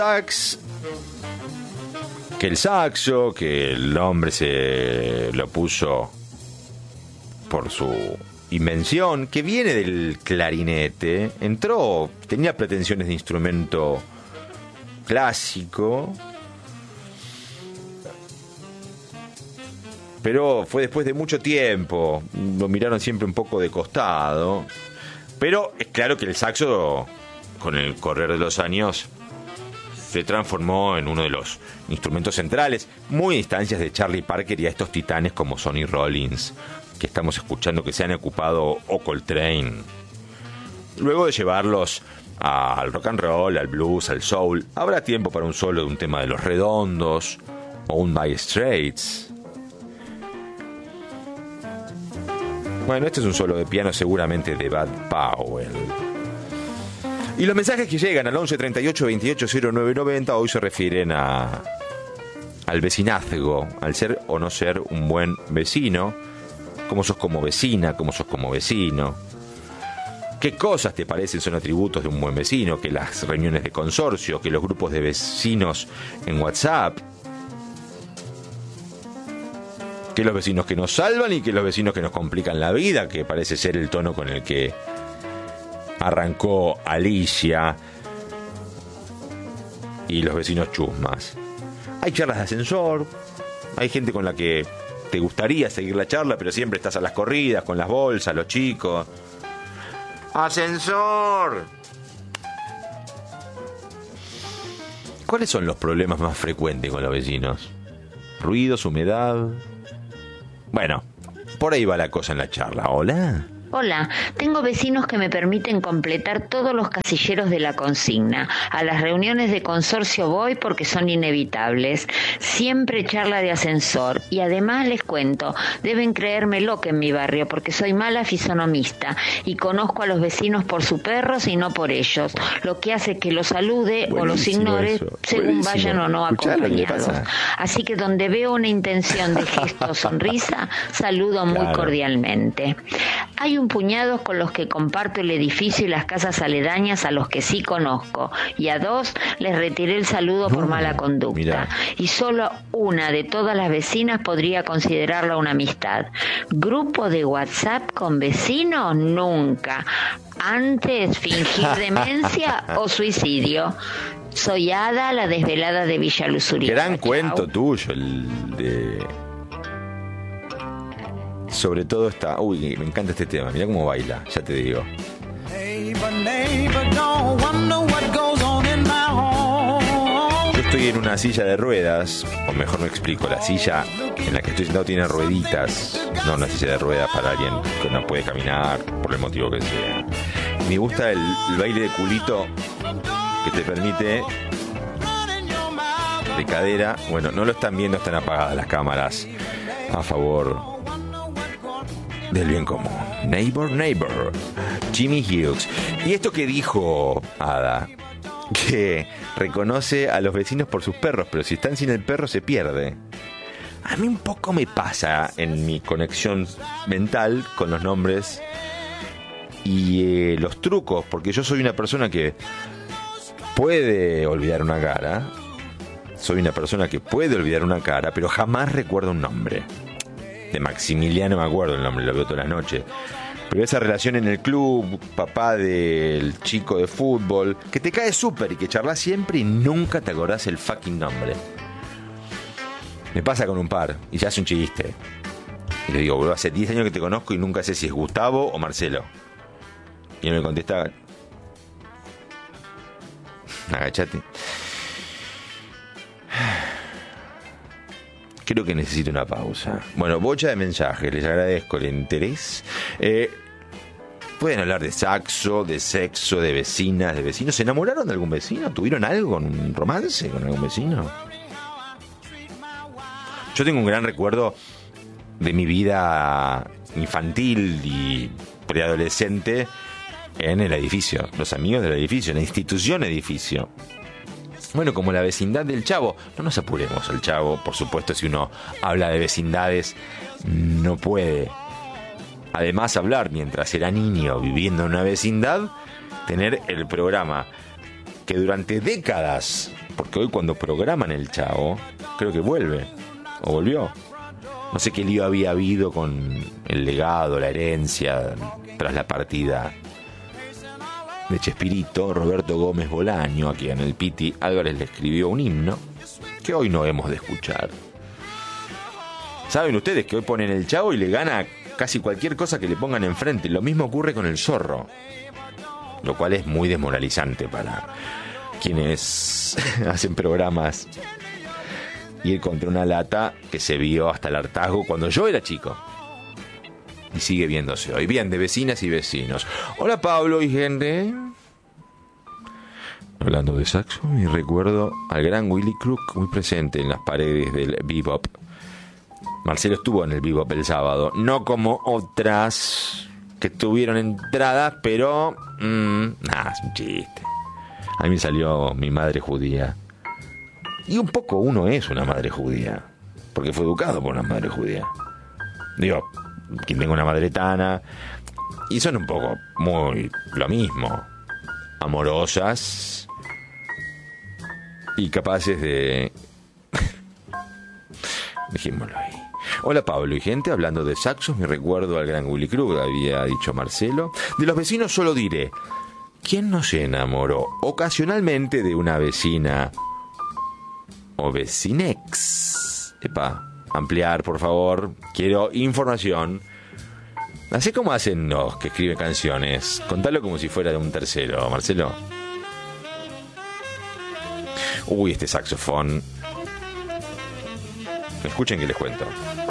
sax, que el saxo, que el hombre se lo puso por su invención, que viene del clarinete, tenía pretensiones de instrumento clásico, pero fue después de mucho tiempo, lo miraron siempre un poco de costado, pero es claro que el saxo, con el correr de los años, se transformó en uno de los instrumentos centrales, muy a instancias de Charlie Parker y a estos titanes como Sonny Rollins, que estamos escuchando, que se han ocupado, o Coltrane. Luego de llevarlos al rock and roll, al blues, al soul, habrá tiempo para un solo de un tema de Los Redondos o un Dire Straits. Bueno, este es un solo de piano seguramente de Bud Powell. Y los mensajes que llegan al 11 38 28 09 90 hoy se refieren al vecinazgo, al ser o no ser un buen vecino. Cómo sos como vecina, cómo sos como vecino. ¿Qué cosas te parecen son atributos de un buen vecino? Que las reuniones de consorcio, que los grupos de vecinos en WhatsApp, que los vecinos que nos salvan y que los vecinos que nos complican la vida, que parece ser el tono con el que arrancó Alicia y los vecinos chusmas. Hay charlas de ascensor, hay gente con la que te gustaría seguir la charla, pero siempre estás a las corridas, con las bolsas, los chicos. ¡Ascensor! ¿Cuáles son los problemas más frecuentes con los vecinos? ¿Ruidos, humedad? Bueno, por ahí va la cosa en la charla. ¿Hola? Hola, tengo vecinos que me permiten completar todos los casilleros de la consigna. A las reuniones de consorcio voy porque son inevitables. Siempre charla de ascensor. Y además les cuento, deben creerme loca en mi barrio porque soy mala fisonomista y conozco a los vecinos por sus perros y no por ellos, lo que hace que los salude o los ignore según vayan o no acompañados. Así que donde veo una intención de gesto o sonrisa, saludo muy cordialmente. Hay un puñado con los que comparto el edificio y las casas aledañas a los que sí conozco, y a 2 les retiré el saludo por mala conducta. Mirá. Y solo una de todas las vecinas podría considerarla una amistad. ¿Grupo de WhatsApp con vecinos? Nunca. Antes fingir demencia o suicidio. Soy Ada, la desvelada de Villa Luzuria. Gran cuento tuyo, el de... Sobre todo está... Uy, me encanta este tema. Mirá cómo baila, ya te digo. Yo estoy en una silla de ruedas, o mejor me explico, la silla en la que estoy sentado tiene rueditas, no una silla de ruedas para alguien que no puede caminar, por el motivo que sea. Me gusta el baile de culito que te permite de cadera. Bueno, no lo están viendo, están apagadas las cámaras a favor del bien común. Neighbor, neighbor, Jimmy Hughes. Y esto que dijo Ada, que reconoce a los vecinos por sus perros, pero si están sin el perro se pierde. A mí un poco me pasa en mi conexión mental con los nombres y los trucos, porque yo soy una persona que puede olvidar una cara. Soy una persona que puede olvidar una cara, pero jamás recuerdo un nombre. De Maximiliano me acuerdo el nombre, lo veo todas las noches. Pero esa relación en el club, papá del chico de fútbol, que te cae súper y que charlas siempre y nunca te acordás el fucking nombre. Me pasa con un par y se hace un chiste. Y le digo, boludo, hace 10 años que te conozco y nunca sé si es Gustavo o Marcelo. Y él me contesta, agachate. Creo que necesito una pausa. Bueno, bocha de mensajes, les agradezco el interés. Pueden hablar de saxo, de sexo, de vecinas, de vecinos. ¿Se enamoraron de algún vecino? ¿Tuvieron algo, un romance con algún vecino? Yo tengo un gran recuerdo de mi vida infantil y preadolescente en el edificio. Los amigos del edificio, la institución edificio. Bueno, como la vecindad del Chavo. No nos apuremos, el Chavo, por supuesto, si uno habla de vecindades, no puede, además, hablar mientras era niño viviendo en una vecindad, tener el programa que durante décadas Porque hoy cuando programan el Chavo, creo que vuelve, o volvió. No sé qué lío había habido con el legado, la herencia, tras la partida de Chespirito. Roberto Gómez Bolaño, a quien el Piti Álvarez le escribió un himno, que hoy no hemos de escuchar. Saben ustedes que hoy ponen el Chavo y le gana casi cualquier cosa que le pongan enfrente. Lo mismo ocurre con el Zorro, lo cual es muy desmoralizante para quienes hacen programas. Ir contra una lata que se vio hasta el hartazgo cuando yo era chico y sigue viéndose hoy. Bien, de vecinas y vecinos. Hola Pablo y gente. Hablando de saxo, y recuerdo al gran Willy Crook muy presente en las paredes del bebop. Marcelo estuvo en el bebop el sábado, no como otras que tuvieron entradas, pero es un chiste. A mí me salió mi madre judía. Y un poco uno es una madre judía, porque fue educado por una madre judía. Digo, quien tenga una madre tana, y son un poco muy lo mismo, amorosas y capaces de... Dejémoslo ahí. Hola Pablo y gente, hablando de saxos, me recuerdo al gran Willy Crook, había dicho Marcelo. De los vecinos solo diré, ¿quién no se enamoró ocasionalmente de una vecina o vecinex? Epa, ampliar por favor, quiero información. Así como hacen los que escriben canciones, contalo como si fuera de un tercero, Marcelo. Uy, este saxofón. Escuchen que les cuento.